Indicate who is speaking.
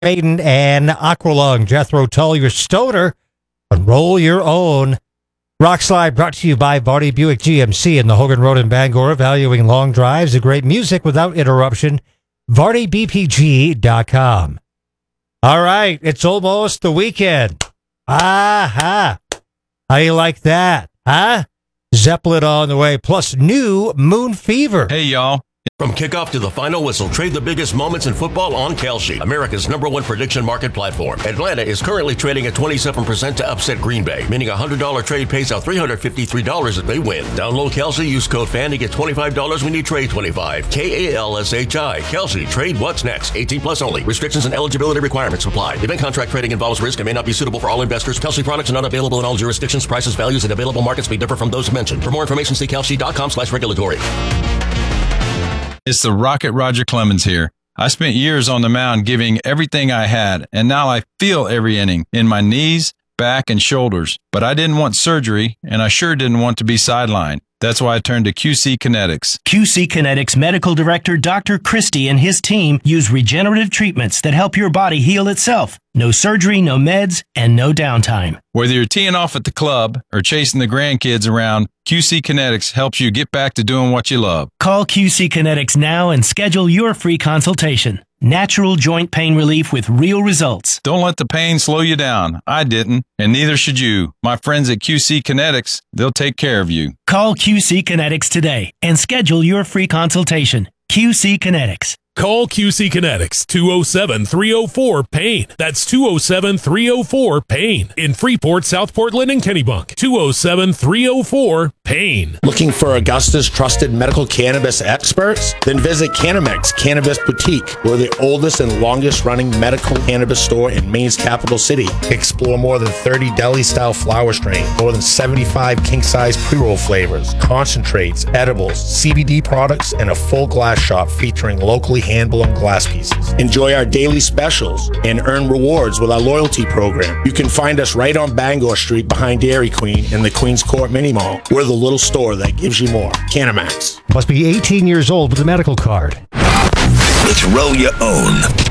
Speaker 1: Maiden and Aqualung, Jethro Tull, your stoner, and roll your own. Rock Slide brought to you by Vardy Buick GMC in the Hogan Road in Bangor, valuing long drives and great music without interruption. VardyBPG.com. All right, it's almost the weekend. Aha. How you like that? Huh? Zeppelin on the way, plus new Moon Fever.
Speaker 2: Hey, y'all.
Speaker 3: From kickoff to the final whistle, trade the biggest moments in football on Kalshi, America's #1 prediction market platform. Atlanta is currently trading at 27% to upset Green Bay, meaning a $100 trade pays out $353 if they win. Download Kalshi, use code FAN to get $25 when you trade 25. KALSHI. Kalshi. Trade what's next. 18 plus only. Restrictions and eligibility requirements apply. Event contract trading involves risk and may not be suitable for all investors. Kalshi products are not available in all jurisdictions. Prices, values, and available markets may differ from those mentioned. For more information, see kalshi.com/regulatory.
Speaker 2: It's the Rocket Roger Clemens here. I spent years on the mound giving everything I had, and now I feel every inning in my knees, back, and shoulders. But I didn't want surgery, and I sure didn't want to be sidelined. That's why I turned to QC Kinetics.
Speaker 4: QC Kinetics Medical Director Dr. Christie and his team use regenerative treatments that help your body heal itself. No surgery, no meds, and no downtime.
Speaker 2: Whether you're teeing off at the club or chasing the grandkids around, QC Kinetics helps you get back to doing what you love.
Speaker 4: Call QC Kinetics now and schedule your free consultation. Natural joint pain relief with real results.
Speaker 2: Don't let the pain slow you down. I didn't, and neither should you. My friends at QC Kinetics, they'll take care of you.
Speaker 4: Call QC Kinetics today and schedule your free consultation. QC Kinetics.
Speaker 5: Call QC Kinetics, 207-304-PAIN. That's 207-304-PAIN. In Freeport, South Portland, and Kennebunk. 207-304-PAIN.
Speaker 6: Looking for Augusta's trusted medical cannabis experts? Then visit Canamex Cannabis Boutique. We're the oldest and longest running medical cannabis store in Maine's capital city. Explore more than 30 deli-style flower strains, more than 75 king-size pre-roll flavors, concentrates, edibles, CBD products, and a full glass shop featuring locally hand-blown glass pieces. Enjoy our daily specials and earn rewards with our loyalty program. You can find us right on Bangor Street behind Dairy Queen in the Queens Court Mini Mall. We're the little store that gives you more. Canamax.
Speaker 1: Must be 18 years old with a medical card.
Speaker 7: Let's roll your own.